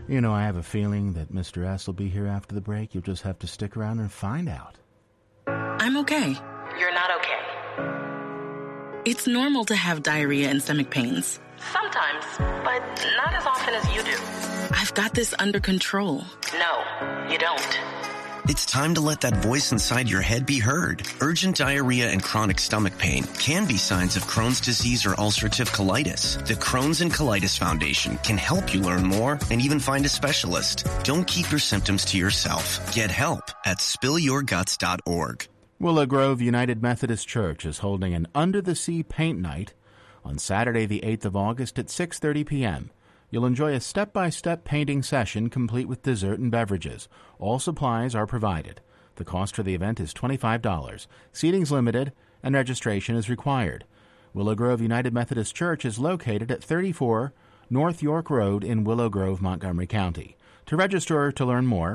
You know, I have a feeling that Mr. S will be here after the break. You'll just have to stick around and find out. I'm okay. You're not okay. It's normal to have diarrhea and stomach pains. Sometimes, but not as often as you do. I've got this under control. No, you don't. It's time to let that voice inside your head be heard. Urgent diarrhea and chronic stomach pain can be signs of Crohn's disease or ulcerative colitis. The Crohn's and Colitis Foundation can help you learn more and even find a specialist. Don't keep your symptoms to yourself. Get help at spillyourguts.org. Willow Grove United Methodist Church is holding an Under the Sea Paint Night on Saturday the 8th of August at 6:30 p.m. You'll enjoy a step-by-step painting session complete with dessert and beverages. All supplies are provided. The cost for the event is $25. Seating's limited and registration is required. Willow Grove United Methodist Church is located at 34 North York Road in Willow Grove, Montgomery County. To register or to learn more,